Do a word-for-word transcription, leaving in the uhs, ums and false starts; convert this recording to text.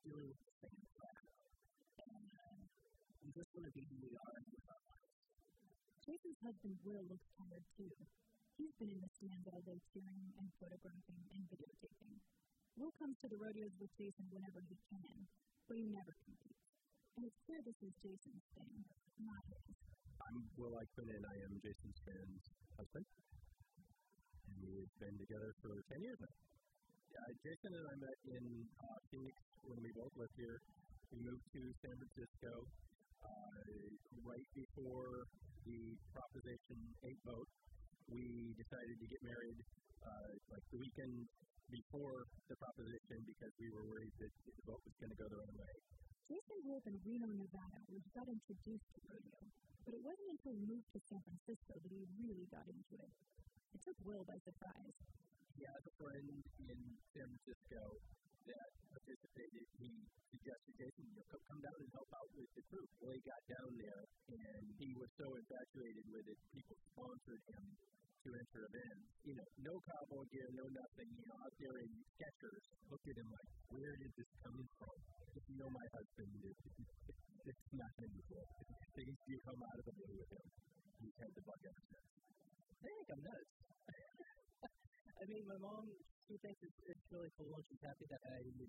dealing with the same crap. And we just want to be who we are and live our lives. Jason's husband Will looks tired too. He's been in the stands all day cheering and photographing and videotaping. Will comes to the rodeos with Jason whenever he can, but he never competes. And it's clear this is Jason's thing, not his. I'm Will Eichmann, and I am Jason Span's husband. And we've been together for ten years now. Yeah, Jason and I met in uh, Phoenix when we both lived here. We moved to San Francisco uh, right before the Proposition eight vote. We decided to get married uh, like the weekend before the proposition because we were worried that the vote was going to go the wrong way. Jason grew up in Reno, Nevada, where he got introduced to rodeo. But it wasn't until he moved to San Francisco that he really got into it. It took Will by surprise. He has a friend in San Francisco that participated. He suggested, Jason, you know, come, come down and help out with the group. Well, he got down there, and he was so infatuated with it, people sponsored him to enter events. You know, no cowboy gear, no nothing, you know, out there in Skechers. Looked at him like, where is this coming from? If you know my husband, it, it, it, it's not him before. Things do come out of the blue with him. He's had the bug ever since. I think I'm nuts. I mean, my mom, she thinks it's, it's really cool, and she's happy that I would